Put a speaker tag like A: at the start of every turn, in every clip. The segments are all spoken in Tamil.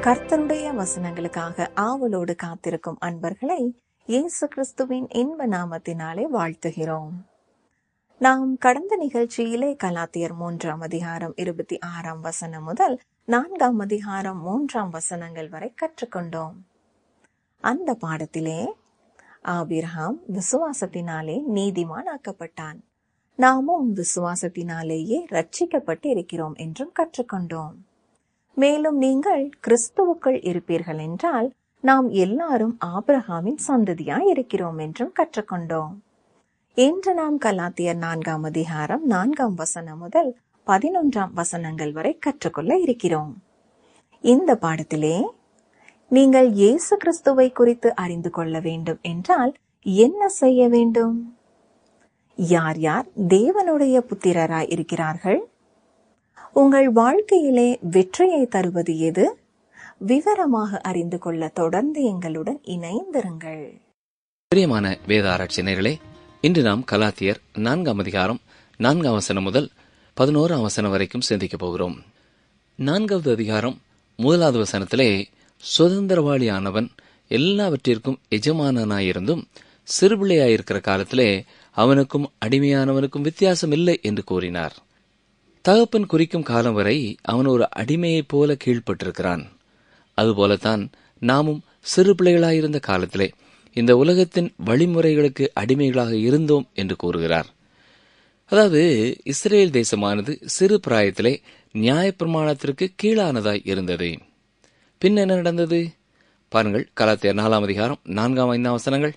A: கர்த்தருடைய வசனங்களுக்காக ஆவலோடு காத்திருக்கும் அன்பர்களை இயேசு கிறிஸ்துவின் இன்ப நாமத்தினாலே வாழ்த்துகிறோம். நாம் கடந்த நிகழ்ச்சியிலே கலாத்தியர் 3 அதிகாரம் 26 வசனம் முதல் 4 அதிகாரம் 3 வசனங்கள் வரை கற்றுக்கொண்டோம். அந்த பாடத்திலே ஆபிரகாம் விசுவாசத்தினாலே நீதிமான் ஆக்கப்பட்டான், நாமும் விசுவாசத்தினாலேயே ரட்சிக்கப்பட்டு இருக்கிறோம் என்றும் கற்றுக்கொண்டோம். மேலும் நீங்கள் கிறிஸ்துவுக்குள் இருப்பீர்கள் என்றால் நாம் எல்லாரும் ஆபிரகாமின் சந்ததியாய் இருக்கிறோம் என்றும் கற்றுக்கொண்டோம். இன்று நாம் கலாத்தியர் 4 அதிகாரம் 4 வசனம் முதல் 11 வசனங்கள் வரை கற்றுக்கொள்ள இருக்கிறோம். இந்த பாடத்திலே நீங்கள் இயேசு கிறிஸ்துவை குறித்து அறிந்து கொள்ள வேண்டும் என்றால் என்ன செய்ய வேண்டும்? யார் யார் தேவனுடைய புத்திரராய் இருக்கிறார்கள்? உங்கள் வாழ்க்கையிலே வெற்றியை தருவது எது? விவரமாக அறிந்து கொள்ள தொடர்ந்து எங்களுடன் இணைந்திருங்கள்.
B: பிரியமான வேத ஆராய்ச்சி நேயர்களே, இன்று நாம் கலாத்தியர் 4 அதிகாரம் 4 வசனம் முதல் 11 வசனம் வரைக்கும் சிந்திக்க போகிறோம். 4வது அதிகாரம் 1வது வசனத்திலே சுதந்திரவாளியானவன் எல்லாவற்றிற்கும் எஜமானனாயிருந்தும் சிறுபிள்ளையாயிருக்கிற காலத்திலே அவனுக்கும் அடிமையானவனுக்கும் வித்தியாசம் இல்லை என்று கூறினார். தகப்பன் குறிக்கும் காலம் வரை அவன் ஒரு அடிமையைப் போல கீழ்ப்பட்டிருக்கிறான். அதுபோலத்தான் நாமும் சிறு பிள்ளைகளாயிருந்த காலத்திலே இந்த உலகத்தின் வழிமுறைகளுக்கு அடிமைகளாக இருந்தோம் என்று கூறுகிறார். அதாவது இஸ்ரேல் தேசமானது சிறு பிராயத்திலே நியாயப்பிரமாணத்திற்கு கீழானதாய் இருந்தது. பின் என்ன நடந்தது பாருங்கள். கலாத்தியர் 4 அதிகாரம் 4-5 வசனங்கள்.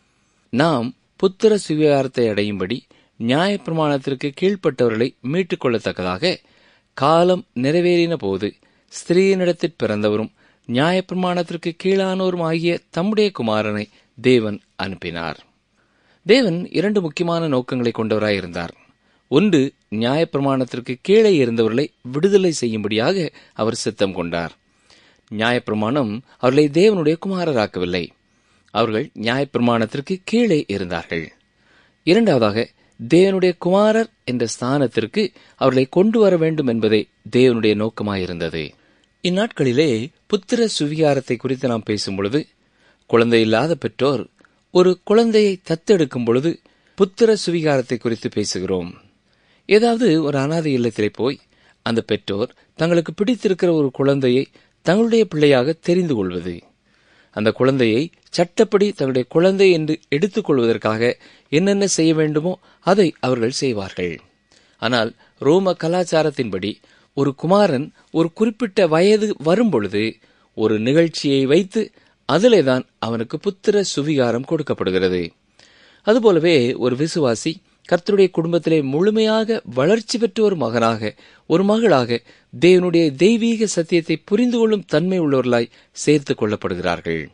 B: நாம் புத்திர சுவிகாரத்தை அடையும்படி நியாயப்பிரமாணத்திற்கு கீழ்ப்பட்டவர்களை மீட்டுக் கொள்ளத்தக்கதாக காலம் நிறைவேறின போது ஸ்திரீனிடத்தில் பிறந்தவரும் நியாயப்பிரமாணத்திற்கு கீழானோரும் ஆகிய தம்முடைய குமாரனை தேவன் அனுப்பினார். தேவன் 2 முக்கியமான நோக்கங்களை கொண்டவராயிருந்தார். ஒன்று, நியாயப்பிரமாணத்திற்கு கீழே இருந்தவர்களை விடுதலை செய்யும்படியாக அவர் சித்தம் கொண்டார். நியாயப்பிரமாணம் அவர்களை தேவனுடைய குமாரராக்கவில்லை, அவர்கள் நியாயப்பிரமாணத்திற்கு கீழே இருந்தார்கள். இரண்டாவதாக, தேவனுடைய குமாரர் என்ற ஸ்தானத்திற்கு அவர்களை கொண்டு வர வேண்டும் என்பதே தேவனுடைய நோக்கமாயிருந்தது. இந்நாட்களிலே புத்திர சுவிகாரத்தை குறித்து நாம் பேசும் பொழுது, குழந்தை இல்லாத பெற்றோர் ஒரு குழந்தையை தத்தெடுக்கும் பொழுது புத்திர சுவிகாரத்தை குறித்து பேசுகிறோம். ஏதாவது ஒரு அனாதை இல்லத்திலே போய் அந்த பெற்றோர் தங்களுக்கு பிடித்திருக்கிற ஒரு குழந்தையை தங்களுடைய பிள்ளையாக தெரிந்து கொள்வது, அந்த குழந்தையை சட்டப்படி தங்களுடைய குழந்தை என்று எடுத்துக் கொள்வதற்காக என்னென்ன செய்ய வேண்டுமோ அதை அவர்கள் செய்வார்கள். ஆனால் ரோம கலாச்சாரத்தின்படி ஒரு குமாரன் ஒரு குறிப்பிட்ட வயது வரும்பொழுது ஒரு நிகழ்ச்சியை வைத்து அதிலேதான் அவனுக்கு புத்திர சுவிகாரம் கொடுக்கப்படுகிறது. அதுபோலவே ஒரு விசுவாசி கர்த்தருடைய குடும்பத்திலே முழுமையாக வளர்ச்சி பெற்ற ஒரு மகனாக, ஒரு மகளாக தேவனுடைய தெய்வீக சத்தியத்தை புரிந்து கொள்ளும் தன்மை உள்ளவர்களாய் சேர்த்துக் கொள்ளப்படுகிறார்கள்.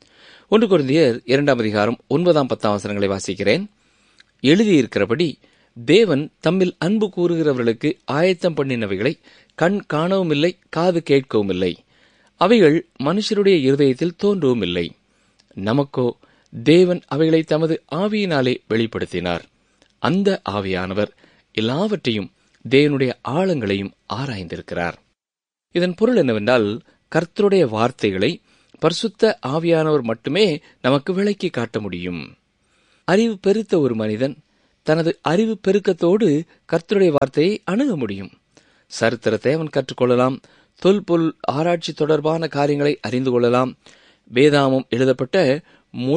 B: 1 கொரிந்தியர் 2 அதிகாரம் 9-10 வசனங்களை வாசிக்கிறேன். எழுதியிருக்கிறபடி தேவன் தம்மில் அன்பு கூறுகிறவர்களுக்கு ஆயத்தம் பண்ணினவைகளை கண் காணவும் இல்லை, காது கேட்கவும் இல்லை, அவைகள் மனுஷருடைய இருதயத்தில் தோன்றவும் இல்லை. நமக்கோ தேவன் அவைகளை தமது ஆவியினாலே வெளிப்படுத்தினார். அந்த ஆவியானவர் எல்லாவற்றையும் தேவனுடைய ஆழங்களையும் ஆராய்ந்திருக்கிறார். இதன் பொருள் என்னவென்றால், கர்த்தருடைய வார்த்தைகளை பரிசுத்த ஆவியானவர் மட்டுமே நமக்கு விளக்கி காட்ட முடியும். அறிவு பெருத்த ஒரு மனிதன் தனது அறிவு பெருக்கத்தோடு கர்த்தருடைய வார்த்தையை அணுக முடியும். சரித்திரத்தை அவன் கற்றுக்கொள்ளலாம், தொல்பொருள் ஆராய்ச்சி தொடர்பான காரியங்களை அறிந்து கொள்ளலாம், வேதாமம் எழுதப்பட்ட